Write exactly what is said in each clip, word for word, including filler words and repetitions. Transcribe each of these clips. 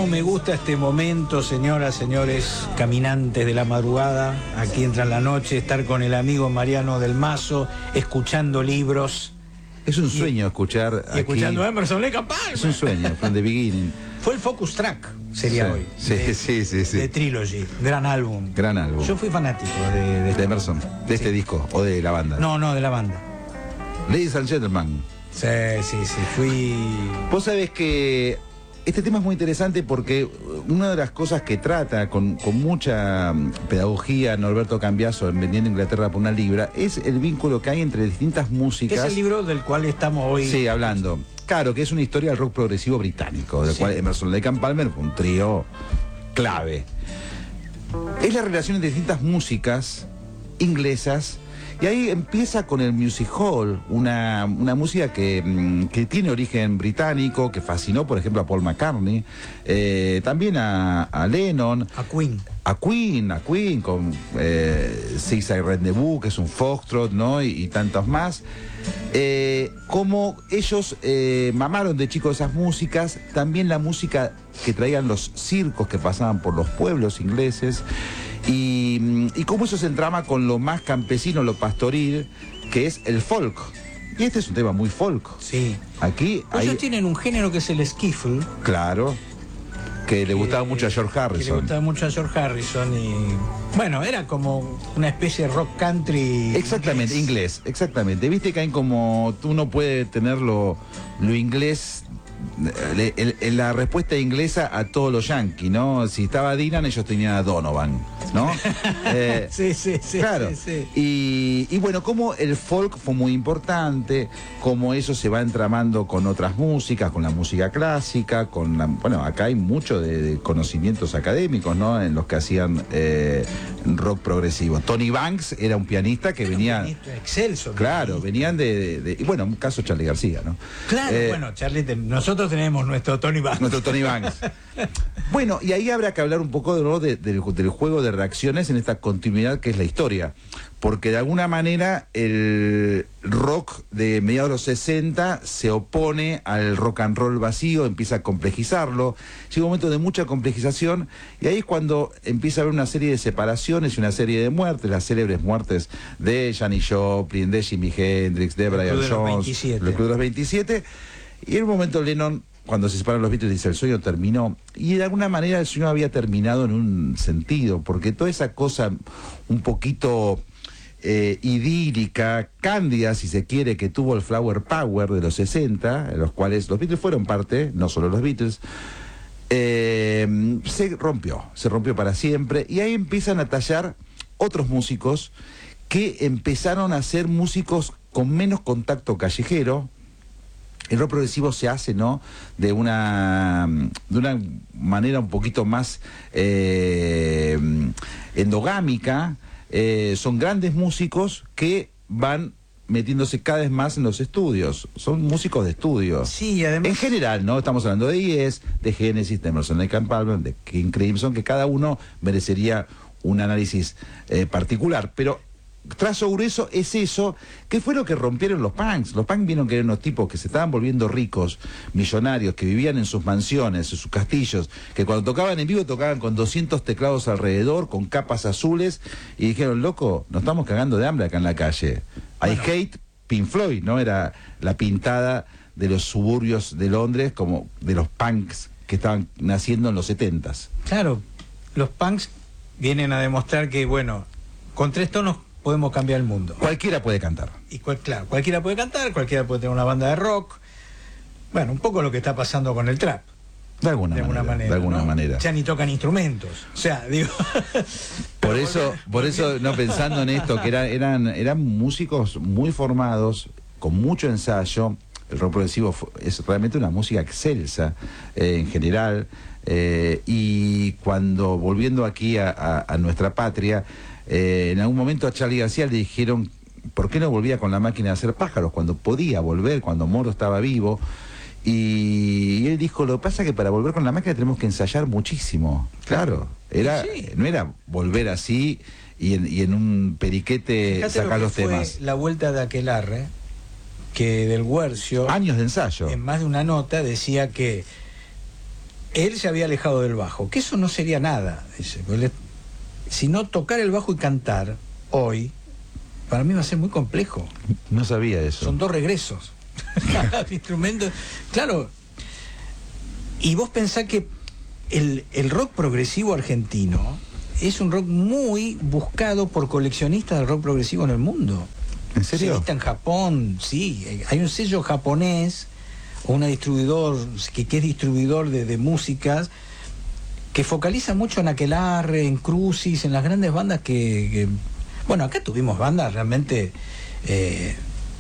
cómo me gusta este momento, señoras, señores, caminantes de la madrugada. Aquí entra la noche, estar con el amigo Mariano del Mazo, escuchando libros. Es un sueño y, escuchar y aquí. escuchando a Emerson Lake and Palmer. Es un sueño, from the beginning. Fue el focus track, sería sí, hoy. Sí, de, sí, sí, sí. De Trilogy, gran álbum. Gran álbum. Yo fui fanático de, de, de Emerson, de sí. este disco, o de la banda. No, no, de la banda. Ladies and Gentlemen. Sí, sí, sí, fui... Vos sabés que este tema es muy interesante porque una de las cosas que trata con, con mucha pedagogía Norberto Cambiaso en Vendiendo Inglaterra por una libra es el vínculo que hay entre distintas músicas. Es el libro del cual estamos hoy... Sí, hablando. Claro, que es una historia del rock progresivo británico, del sí. cual Emerson Lake and Palmer fue un trío clave. Es la relación entre distintas músicas inglesas. Y ahí empieza con el music hall, una, una música que, que tiene origen británico, que fascinó, por ejemplo, a Paul McCartney, eh, también a, a Lennon. A Queen. A Queen, a Queen, con eh, Six I Rendezvous, que es un foxtrot, ¿no? Y, y tantos más. Eh, como ellos eh, mamaron de chicos esas músicas, también la música que traían los circos que pasaban por los pueblos ingleses. Y, y cómo eso se entrama con lo más campesino, lo pastoril, que es el folk. Y este es un tema muy folk. Sí. Aquí pues hay... ellos tienen un género que es el skiffle. Claro. Que, que le gustaba mucho a George Harrison. Que le gustaba mucho a George Harrison y... Bueno, era como una especie de rock country... Exactamente, inglés, inglés exactamente. Viste que hay como... Uno puede tener lo, lo inglés... El, el, el, la respuesta inglesa a todos los yankees, ¿no? Si estaba Dylan, ellos tenían a Donovan, ¿no? eh, sí, sí, sí. Claro. Sí, sí. Y, y bueno, como el folk fue muy importante, como eso se va entramando con otras músicas, con la música clásica, con la, bueno, acá hay mucho de, de conocimientos académicos, ¿no? En los que hacían eh, rock progresivo. Tony Banks era un pianista que era venía... Un pianista excelso. Claro, pianista. venían de, de, de... Bueno, un caso Charly García, ¿no? Claro, eh, bueno, Charly, nosotros Nosotros tenemos nuestro Tony Banks. Nuestro Tony Banks. Bueno, y ahí habrá que hablar un poco ¿no? de, de, del juego de reacciones en esta continuidad que es la historia. Porque de alguna manera el rock de mediados de los sesenta se opone al rock and roll vacío, empieza a complejizarlo. Llega un momento de mucha complejización y ahí es cuando empieza a haber una serie de separaciones y una serie de muertes, las célebres muertes de Janis Joplin, de Jimi Hendrix, de Brian Jones, el Club de los veintisiete. Y en un momento Lennon, cuando se separan los Beatles, dice el sueño terminó. Y de alguna manera el sueño había terminado en un sentido, porque toda esa cosa un poquito eh, idílica, cándida, si se quiere, que tuvo el Flower Power de los sesenta, en los cuales los Beatles fueron parte, no solo los Beatles, eh, se rompió, se rompió para siempre. Y ahí empiezan a tallar otros músicos que empezaron a ser músicos con menos contacto callejero. El rock progresivo se hace, ¿no? De una, de una manera un poquito más eh, endogámica. Eh, son grandes músicos que van metiéndose cada vez más en los estudios. Son músicos de estudio. Sí, y además... En general, ¿no? Estamos hablando de Yes, de Genesis, de Emerson Lake and Palmer, de King Crimson, que cada uno merecería un análisis eh, particular. Pero... trazo grueso es eso, que fue lo que rompieron los punks. Los punks vieron que eran unos tipos que se estaban volviendo ricos, millonarios, que vivían en sus mansiones, en sus castillos, que cuando tocaban en vivo tocaban con doscientos teclados alrededor, con capas azules, y dijeron, loco, nos estamos cagando de hambre acá en la calle. Bueno. I hate Pink Floyd, ¿no? Era la pintada de los suburbios de Londres, como de los punks que estaban naciendo en los setentas. Claro, los punks vienen a demostrar que, bueno, con tres tonos podemos cambiar el mundo. Cualquiera puede cantar. Y cual, claro, cualquiera puede cantar, cualquiera puede tener una banda de rock. Bueno, un poco lo que está pasando con el trap. De alguna, de alguna manera, manera. De alguna ¿no? manera. Ya ni tocan instrumentos. O sea, digo. Por eso, por eso, no pensando en esto, que eran, eran, eran músicos muy formados, con mucho ensayo. El rock progresivo es realmente una música excelsa eh, en general. Eh, y cuando, volviendo aquí a, a, a nuestra patria, Eh, en algún momento a Charly García le dijeron ¿por qué no volvía con la máquina de hacer pájaros? Cuando podía volver, cuando Moro estaba vivo. Y, y él dijo, lo que pasa es que para volver con la máquina tenemos que ensayar muchísimo. Claro, era, sí. no era volver así y en, y en un periquete Fíjate sacar lo los que temas. Fue la vuelta de Aquelarre, que del Guercio, años de ensayo. En más de una nota decía que él se había alejado del bajo, que eso no sería nada, dice, sino tocar el bajo y cantar hoy, para mí va a ser muy complejo. No sabía eso. Son dos regresos. Instrumentos. Claro. Y vos pensás que el, el rock progresivo argentino es un rock muy buscado por coleccionistas del rock progresivo en el mundo. ¿En serio? Sí, está en Japón, sí. Hay un sello japonés, o una distribuidor, que, que es distribuidor de, de músicas, que focaliza mucho en Aquelarre, en Crucis, en las grandes bandas que... que bueno, acá tuvimos bandas realmente... Eh,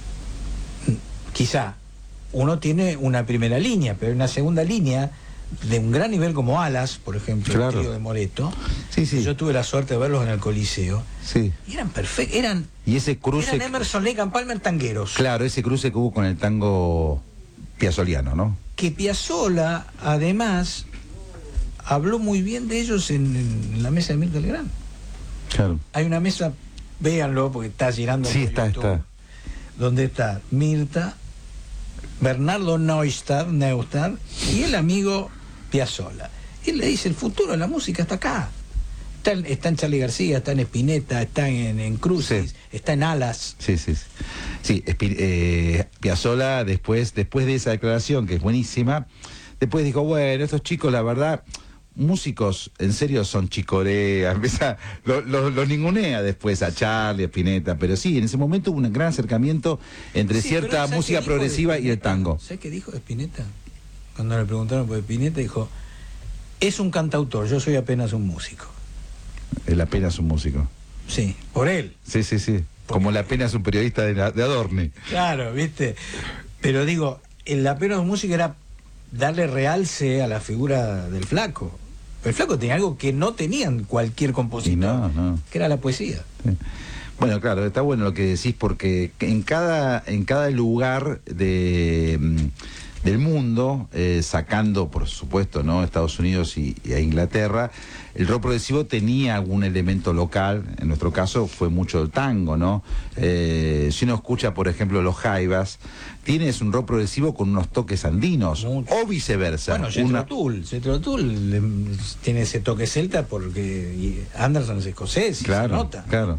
quizá uno tiene una primera línea, pero una segunda línea de un gran nivel como Alas, por ejemplo, claro. el trío de Moreto. Sí, sí. Yo tuve la suerte de verlos en el Coliseo. Sí. Y eran perfectos, eran, y ese cruce, eran Emerson, Lake and Palmer tangueros. Claro, ese cruce que hubo con el tango piazzoliano, ¿no? Que Piazzolla, además, habló muy bien de ellos en, en la mesa de Mirta Legrand. Claro. Hay una mesa, véanlo, porque está girando. Sí, está, YouTube, está. Donde está Mirta, Bernardo Neustadt, Neustadt y el amigo Piazzolla. Y él le dice, el futuro de la música está acá. Está en, está en Charly García, está en Spinetta, está en, en Crucis, sí. Está en Alas. Sí, sí, sí. Sí, eh, Piazzolla, después, después de esa declaración, que es buenísima, después dijo, bueno, estos chicos, la verdad, músicos, en serio, son chicorea, empieza, los lo, lo ningunea después a Charly, a Spinetta, pero sí, en ese momento hubo un gran acercamiento entre sí, cierta música progresiva y el tango. ¿Sabes qué dijo de Spinetta? Cuando le preguntaron por Spinetta, dijo, es un cantautor, yo soy apenas un músico. Él apenas un músico. Sí, por él. Sí, sí, sí. Porque... como la apenas un periodista de, la, de Adorni. Claro, ¿viste? Pero digo, el apenas un músico era darle realce a la figura del flaco. El flaco tenía algo que no tenían cualquier compositor, no, no. que era la poesía. Sí. Bueno, claro, está bueno lo que decís, porque en cada, en cada lugar de... del mundo, eh, sacando por supuesto, ¿no?, Estados Unidos y, y a Inglaterra, el rock progresivo tenía algún elemento local. En nuestro caso fue mucho el tango, ¿no? Sí. Eh, si uno escucha, por ejemplo, los Jaivas, tienes un rock progresivo con unos toques andinos, mucho. O viceversa. Bueno, Jethro una... Tull, Jethro Tull tiene ese toque celta porque Anderson es escocés y claro, se nota. Claro.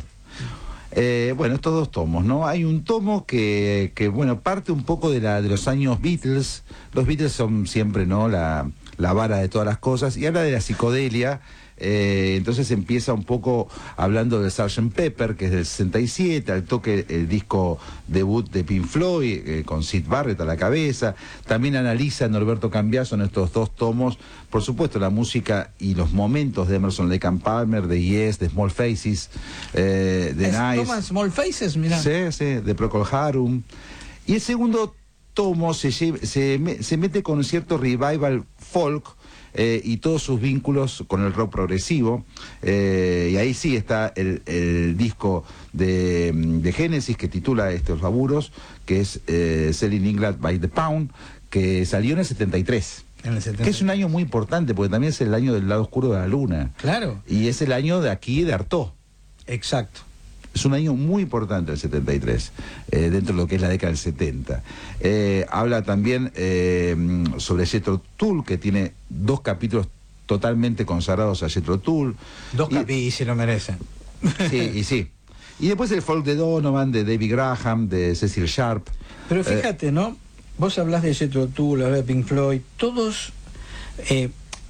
Eh, bueno, estos dos tomos, ¿no? Hay un tomo que, que bueno, parte un poco de, la, de los años Beatles. Los Beatles son siempre, ¿no?, la, la vara de todas las cosas, y habla de la psicodelia. Eh, entonces empieza un poco hablando de sergeant Pepper, que es del sesenta y siete, al toque el disco debut de Pink Floyd, eh, con Syd Barrett a la cabeza. También analiza Norberto Cambiaso en estos dos tomos, por supuesto, la música y los momentos de Emerson, Lake and Palmer, de Yes, de Small Faces, eh, de Nice. Toma Small Faces, mira. Sí, sí, de Procol Harum. Y el segundo tomo se, se, se mete con un cierto revival folk, Eh, y todos sus vínculos con el rock progresivo, eh, y ahí sí está el, el disco de, de Genesis que titula estos laburos, que es eh, Selling England by the Pound, que salió en el setenta y tres. En el setenta y tres. Que es un año muy importante, porque también es el año del lado oscuro de la luna. Claro. Y es el año de aquí de Artaud. Exacto. Es un año muy importante el setenta y tres, eh, dentro de lo que es la década del setenta. Eh, habla también eh, sobre Jethro Tull, que tiene dos capítulos totalmente consagrados a Jethro Tull. Dos capítulos, y se lo merecen. Sí, y sí. Y después el folk de Donovan, de David Graham, de Cecil Sharp. Pero fíjate, eh, ¿no? Vos hablás de Jethro Tull, hablás de Pink Floyd, todos, eh,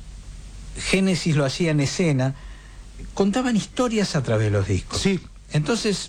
Génesis lo hacía en escena, contaban historias a través de los discos. Sí. Entonces,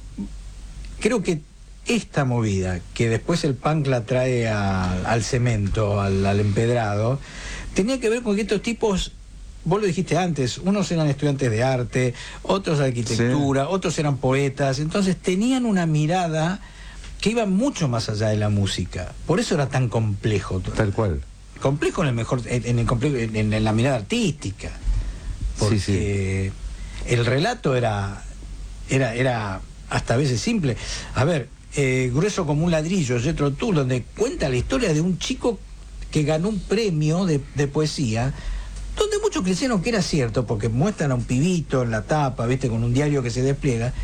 creo que esta movida, que después el punk la trae a, al cemento, al, al empedrado, tenía que ver con que estos tipos, vos lo dijiste antes, unos eran estudiantes de arte, otros de arquitectura, sí. Otros eran poetas, entonces tenían una mirada que iba mucho más allá de la música. Por eso era tan complejo. Tal cual. Complejo en el mejor, en, el complejo, en, en la mirada artística. Porque sí, sí. El relato era... Era, era hasta a veces simple. A ver, eh, Grueso como un ladrillo, Jethro Tull, donde cuenta la historia de un chico que ganó un premio de, de poesía, donde muchos creyeron que era cierto, porque muestran a un pibito en la tapa, viste, con un diario que se despliega,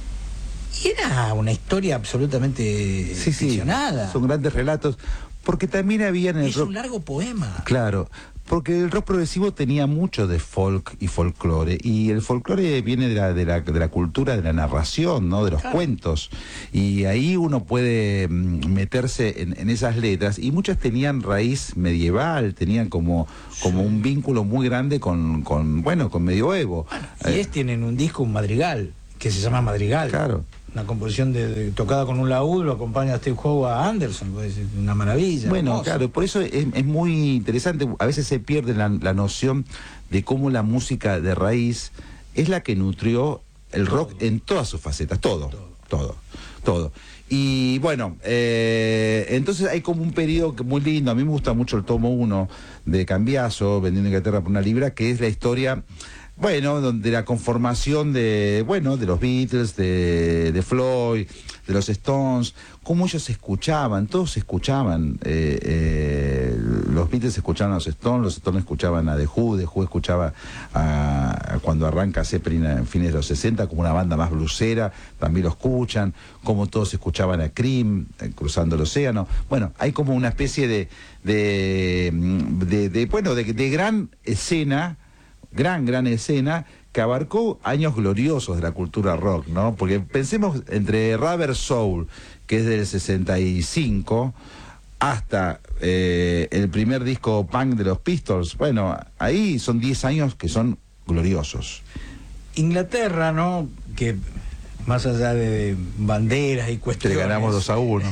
y era una historia absolutamente sí, ficcionada. Sí, son grandes relatos, porque también había en el es rock... un largo poema. Claro. Porque el rock progresivo tenía mucho de folk y folclore, y el folclore viene de la, de la, de la cultura de la narración, ¿no? De los claro. cuentos, y ahí uno puede meterse en, en esas letras, y muchas tenían raíz medieval, tenían como, como sí. un vínculo muy grande con, con bueno, con medioevo. Bueno, y eh, es, tienen un disco, un madrigal, que se llama Madrigal. Claro. Una composición de, de, tocada con un laúd, lo acompaña a Steve Howe a Anderson, pues, una maravilla. Bueno, hermosa. Claro, por eso es, es muy interesante, a veces se pierde la, la noción de cómo la música de raíz es la que nutrió el todo. rock en todas sus facetas, todo, todo, todo. todo. Y bueno, eh, entonces hay como un periodo muy lindo, a mí me gusta mucho el tomo uno de Cambiaso, Vendiendo Inglaterra por una libra, que es la historia... Bueno, de la conformación de, bueno, de los Beatles, de, de Floyd, de los Stones, cómo ellos escuchaban, todos escuchaban, eh, eh, los Beatles escuchaban a los Stones, los Stones escuchaban a The Who, The Who escuchaba a, a cuando arranca Zeppelin en fines de los sesenta como una banda más blusera, también lo escuchan, como todos escuchaban a Cream, eh, Cruzando el Océano. Bueno, hay como una especie de, de, de, de bueno, de, de gran escena, gran, gran escena que abarcó años gloriosos de la cultura rock, ¿no? Porque pensemos entre Rubber Soul, que es del sesenta y cinco, hasta eh, el primer disco punk de los Pistols, bueno, ahí son diez años que son gloriosos. Inglaterra, ¿no? Que más allá de banderas y cuestiones... Le ganamos dos a uno.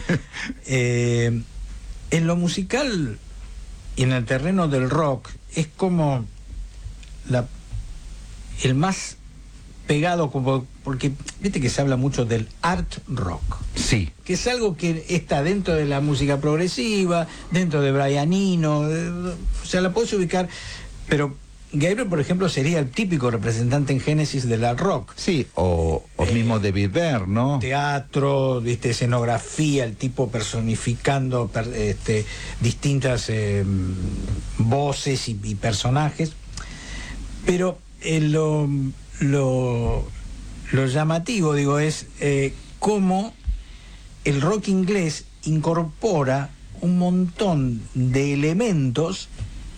eh, en lo musical y en el terreno del rock, es como... La, el más pegado, como porque viste que se habla mucho del art rock, sí, que es algo que está dentro de la música progresiva, dentro de Brian Eno, eh, o sea, la puedes ubicar, pero Gabriel, por ejemplo, sería el típico representante en Génesis del art rock. Sí, o, o eh, mismo David Byrne, ¿no? Teatro, viste, escenografía, el tipo personificando per, este, distintas eh, voces y, y personajes. Pero eh, lo, lo, lo llamativo, digo, es eh, cómo el rock inglés incorpora un montón de elementos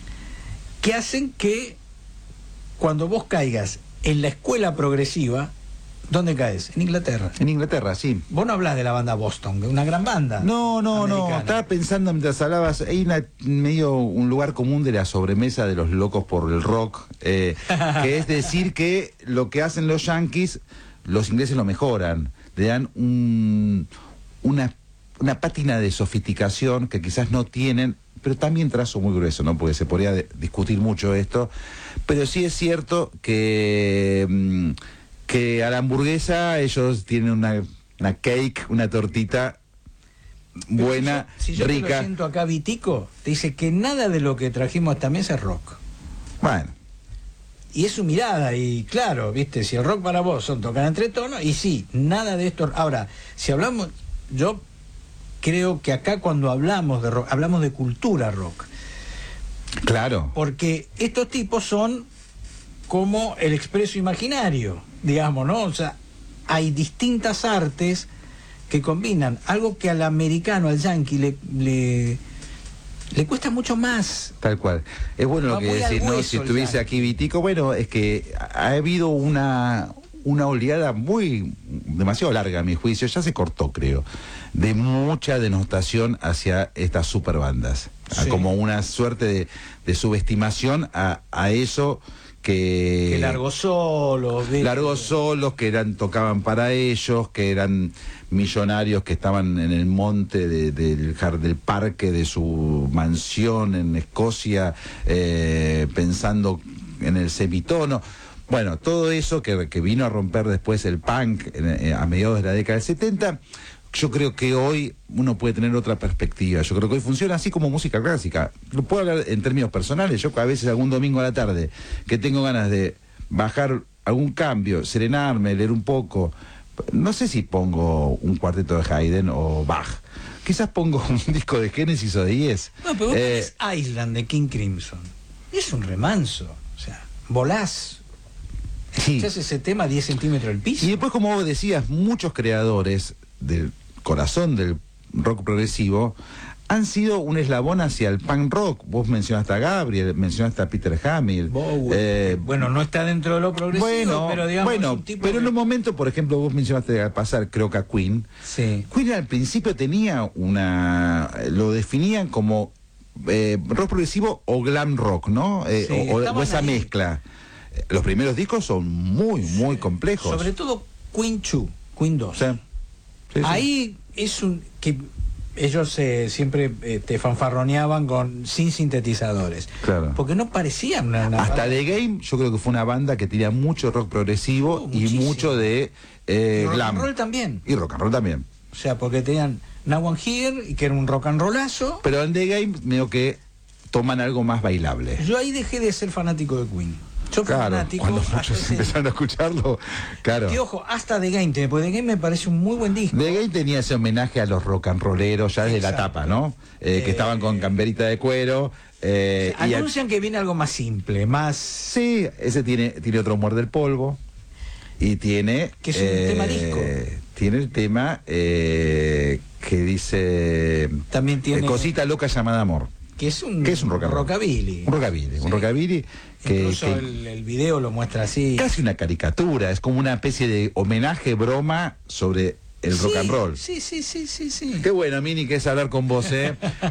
que hacen que cuando vos caigas en la escuela progresiva, ¿dónde caes? En Inglaterra. En Inglaterra, sí. Vos no hablas de la banda Boston, una gran banda. No, no, americana. no. Estaba pensando mientras hablabas, hay una, medio un lugar común de la sobremesa de los locos por el rock, eh, que es decir que lo que hacen los yankees, los ingleses lo mejoran. Le dan un, una, una pátina de sofisticación que quizás no tienen, pero también trazo muy grueso, ¿no? Porque se podría de, discutir mucho esto. Pero sí es cierto que... Mmm, que a la hamburguesa ellos tienen una, una cake, una tortita buena, si yo, si yo rica. Te lo siento acá, Vitico, te dice que nada de lo que trajimos a esta mesa es rock. Bueno. Y es su mirada, y claro, viste, si el rock para vos son tocar entre tonos, y sí, nada de esto. Ahora, si hablamos, yo creo que acá cuando hablamos de rock, hablamos de cultura rock. Claro. Porque estos tipos son como el expreso imaginario, digamos, ¿no? O sea, hay distintas artes que combinan algo que al americano, al yankee, le, le, le cuesta mucho más. Tal cual. Es bueno lo que decís, ¿no? Si estuviese aquí Vitico, bueno, es que ha habido una, una oleada muy, demasiado larga a mi juicio, ya se cortó, creo, de mucha denotación hacia estas superbandas. Sí. Como una suerte de, de subestimación a, a eso... Que, que largos solos, largos solos que eran tocaban para ellos, que eran millonarios que estaban en el monte de, de, del, del parque de su mansión en Escocia, eh, pensando en el semitono. Bueno, todo eso que, que vino a romper después el punk en, a mediados de la década del setenta. Yo creo que hoy uno puede tener otra perspectiva. Yo creo que hoy funciona así como música clásica. Lo puedo hablar en términos personales. Yo a veces algún domingo a la tarde que tengo ganas de bajar algún cambio, serenarme, leer un poco. No sé si pongo un cuarteto de Haydn o Bach. Quizás pongo un disco de Genesis o de Yes. No, pero vos eh, tenés Island de King Crimson. Es un remanso. O sea, volás. Sí. Escuchás ese tema a diez centímetros del piso. Y después, como vos decías, muchos creadores del corazón del rock progresivo han sido un eslabón hacia el punk rock. Vos mencionaste a Gabriel, mencionaste a Peter Hamill. Eh, bueno, no está dentro de lo progresivo, bueno, pero digamos... Bueno, un tipo pero de... en un momento, por ejemplo, vos mencionaste al pasar, creo que a Queen. Sí. Queen al principio tenía una... lo definían como eh, rock progresivo o glam rock, ¿no? Eh, sí, o, o esa ahí. mezcla. Los primeros discos son muy, muy sí. complejos. Sobre todo Queen dos, Queen dos. Sí. Sí, ahí sí. Es un... que ellos eh, siempre eh, te fanfarroneaban con sin sintetizadores. Claro. Porque no parecía una... una Hasta banda. The Game, yo creo que fue una banda que tenía mucho rock progresivo Oh, y muchísimo. mucho de eh, Y rock glam. and roll también. Y rock and roll también. O sea, porque tenían Now and Here, y que era un rock and rollazo. Pero en The Game, veo que toman algo más bailable. Yo ahí dejé de ser fanático de Queen. Yo fui Claro, fanático. cuando hasta muchos ese- empezaron a escucharlo, claro. Y ojo, hasta The Game, porque The Game me parece un muy buen disco. The Game tenía ese homenaje a los rock and rolleros ya desde Exacto. la tapa, ¿no? Eh, que Eh, estaban con camperita de cuero. Eh, y a- Anuncian que viene algo más simple, más... sí, ese tiene, tiene otro humor del polvo. Y tiene... Que es un tema disco. Tiene el tema eh, que dice... También tiene... eh, Cosita loca llamada amor. Que es un, ¿Qué es un rock and roll? rockabilly. Un rockabilly. Sí. Un rockabilly que... Incluso que- el, el video lo muestra así. casi una caricatura, es como una especie de homenaje, broma sobre el Sí, rock and roll. Sí, sí, sí, sí, sí. Qué bueno, Mini, que es hablar con vos, ¿eh?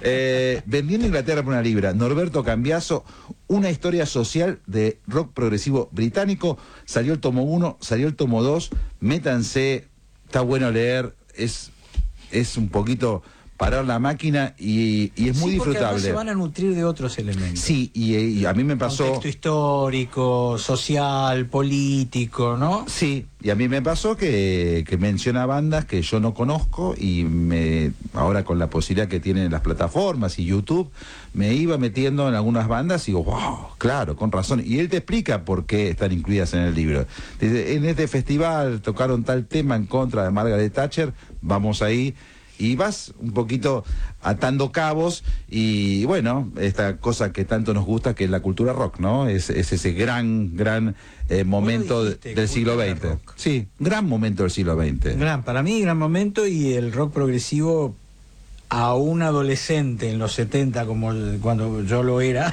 eh Vendiendo Inglaterra por una libra, Norberto Cambiaso, una historia social de rock progresivo británico. Salió el tomo uno, salió el tomo dos, métanse, está bueno leer, es, es un poquito parar la máquina y, y es muy Sí, porque además disfrutable. se van a nutrir de otros elementos. Sí, y, y a mí me pasó... Contexto histórico, social, político, ¿no? Sí, y a mí me pasó que, que menciona bandas que yo no conozco y me ahora con la posibilidad que tienen las plataformas y YouTube, me iba metiendo en algunas bandas y digo, wow, claro, con razón. Y él te explica por qué están incluidas en el libro. Dice, en este festival tocaron tal tema en contra de Margaret Thatcher, vamos ahí. Y vas un poquito atando cabos y bueno, esta cosa que tanto nos gusta que es la cultura rock, ¿no? Es, es ese gran, gran eh, momento dijiste, del siglo cultura veinte. rock. Sí, gran momento del siglo veinte. Gran, para mí, gran momento, y el rock progresivo a un adolescente en los setenta, como el- cuando yo lo era,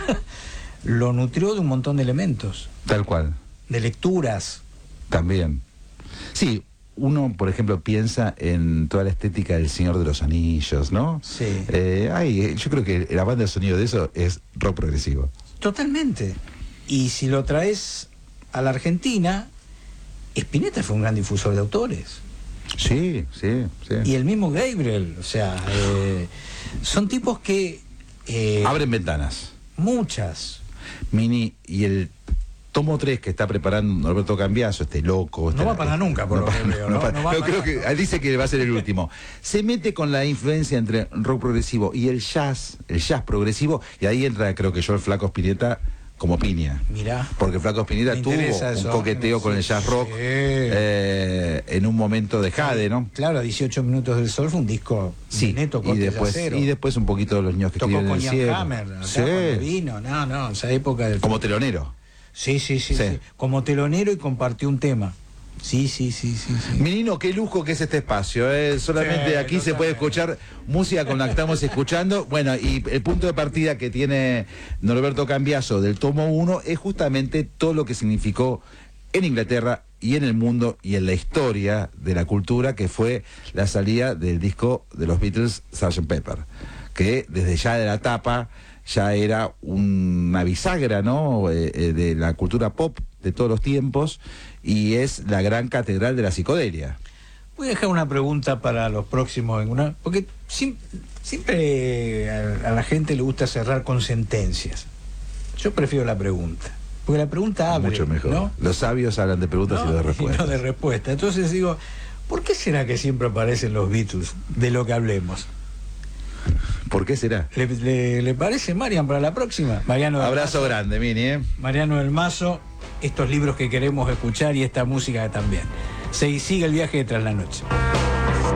lo nutrió de un montón de elementos, Tal cual, de lecturas. también. Sí, uno, por ejemplo, piensa en toda la estética del Señor de los Anillos, ¿no? Sí. Eh, ay, yo creo que la banda de sonido de eso es rock progresivo. Totalmente. Y si lo traes a la Argentina, Spinetta fue un gran difusor de autores. Sí, sí, sí. Y el mismo Gabriel, o sea, eh, son tipos que... eh, Abren ventanas. muchas. Mini, y el tomo tres que está preparando Norberto Cambiaso, este loco. No este- va a parar nunca, por lo pa- que veo, ¿no? pa- No va a yo creo parar, que ¿no? él dice que va a ser el último. Se mete con la influencia entre rock progresivo y el jazz, el jazz progresivo, y ahí entra, creo que yo, el Flaco Spinetta como piña. Mirá. Porque Flaco Spinetta Me tuvo interesa un eso. coqueteo con el jazz rock Sí. eh, en un momento de jade, ¿no? Claro, dieciocho minutos del sol fue un disco Sí, de neto y corte después, yacero. y después un poquito de los niños que Tocó escriben en con el Ian cielo. Hammer, acá Sí. cuando vino, no, no, esa época del... Como telonero. Sí, sí, sí, Sí. sí. Como telonero, y compartió un tema. Sí, sí, sí, sí, sí. Menino, qué lujo que es este espacio. ¿eh? Solamente Sí, aquí se puede totalmente. escuchar música con la que estamos escuchando. Bueno, y el punto de partida que tiene Norberto Cambiaso del tomo uno es justamente todo lo que significó en Inglaterra y en el mundo y en la historia de la cultura, que fue la salida del disco de los Beatles, sergeant Pepper, que desde ya de la tapa ya era una bisagra, ¿no? Eh, eh, de la cultura pop de todos los tiempos, y es la gran catedral de la psicodelia. Voy a dejar una pregunta para los próximos, en una, porque sim- siempre a, a la gente le gusta cerrar con sentencias. Yo prefiero la pregunta, porque la pregunta abre, Mucho mejor. ¿no? Los sabios hablan de preguntas ¿No? y no de Y respuestas. no de respuesta. Entonces digo, ¿por qué será que siempre aparecen los Beatles de lo que hablemos? ¿Por qué será? ¿Le, le- le parece, Marian, para la próxima? Mariano del Abrazo Mazo, grande, Mini, ¿eh? Mariano del Mazo, estos libros que queremos escuchar y esta música también. Se sigue el viaje de Tras la Noche.